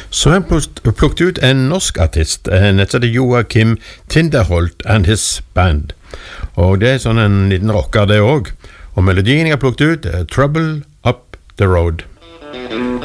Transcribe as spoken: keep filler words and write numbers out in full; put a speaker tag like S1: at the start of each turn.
S1: Så har jeg plukket ut en norsk artist, en heter Joakim Tinderholt and his band. Og det er sånn en liten rocker det også. Og melodien jeg har plukket ut er Trouble Up the Road.